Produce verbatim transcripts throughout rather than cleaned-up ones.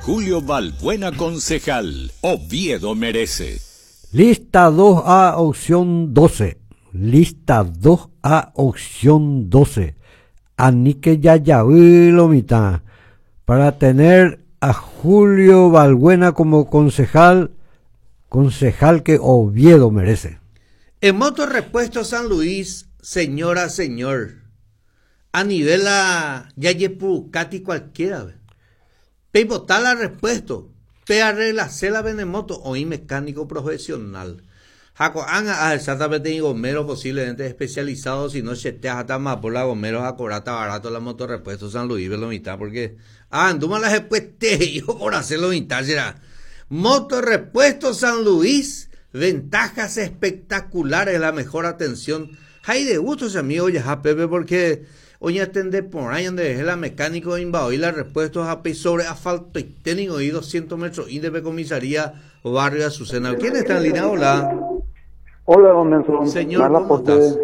Julio Balbuena, concejal. Oviedo merece. Lista dos A, opción doce. Lista dos A, opción doce. Anique Yayahuilo mitad. Para tener a Julio Balbuena como concejal, concejal que Oviedo merece. En Moto Repuesto San Luis, señora, señor, a nivel a Yayepu, Cati cualquiera, pe botar la repuesto, pe arregla la benemoto o y mecánico profesional. Jaco anga exactamente en gomero posiblemente especializado, si no chetea hasta más por la gomero a corata barato la Moto Repuesto San Luis, ve lo mitad, porque ah, anduma las repueste yo por hacerlo mitad será. Moto Repuesto San Luis, ventajas espectaculares, la mejor atención. Hay de gusto ese amigo ya Pepe, porque hoy atende por ahí donde es la mecánico de Imbao y la repuestos a pe sobre asfalto y técnico y doscientos metros y de comisaría o barrio Azucena. ¿Quién está en línea? Hola. Hola, don Nelson. Señor, ¿cómo estás?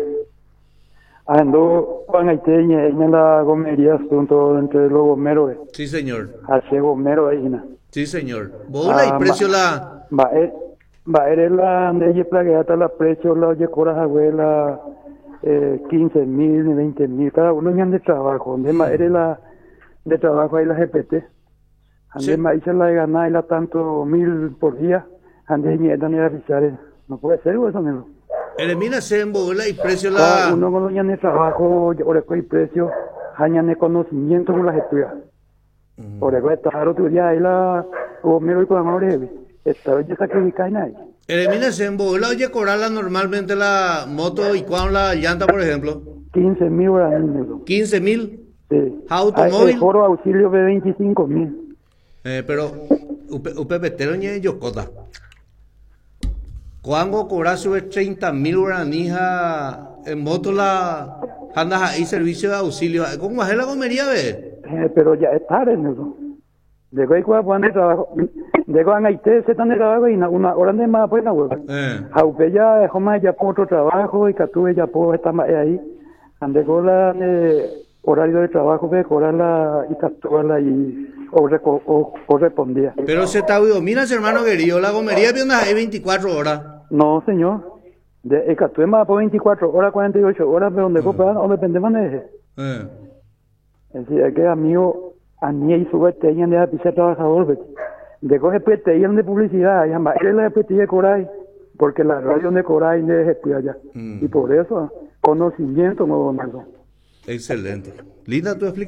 Ando Juan Aiteña en la gomería junto entre los gomeros. Sí, señor. Hace gomero ahí, ¿no? Sí, señor. ¿Bola y precio la? Va, eh, va, eres la de ella plagueata la precio, la oye coras abuela, eh, quince mil, veinte mil, cada uno ya de trabajo. Donde más eres la de trabajo ahí la G P T. Ande más hice la de ganar y la tanto mil por día. Ande mierda ni a pisar. No puede ser eso, ¿no? Elimina se en bola y precio la. Cada uno con los ya de trabajo, oreco y precio, añan de conocimiento con la estudias. Oreco está raro tu día ahí la gomero y con amores. Esta ya sacrifica y nadie. Elimina se en bola, oye, corala normalmente la moto y cuando la llanta, por ejemplo. quince mil horas. quince mil. Sí. Automóvil. El foro auxilio de veinticinco mil. Eh, pero, usted petero ñe yocota. Cuando cobras sobre treinta mil guaranija en moto la andas ahí servicio de auxilio. ¿Cómo es la comería, ve? Eh, pero ya es tarde, ¿no? Llegó ahí cuando de trabajo. Llegó a Haití, se están de trabajo y una hora de más, pues, la hueva. Eh. Jaupe ya dejó más ya por otro trabajo y Catuve ya por estar más ahí. Andegó la eh, horario de trabajo, ve, corarla y capturarla y o, o, o, o respondía. Pero se está mira, hermano querido, la gomería viene ahí veinticuatro horas. No, señor. De el Catuve más por veinticuatro horas, cuarenta y ocho horas, pero donde copan, o depende más de ese. Eh. Es decir, que amigo, a mí y su vete, de la pizza trabajador, ve. De coger pete, de publicidad, y además, él es la pete de Coray, porque la radio de Coray es estudia allá. Mm. Y por eso, conocimiento, no, Donaldo. Excelente. Linda tu explicación.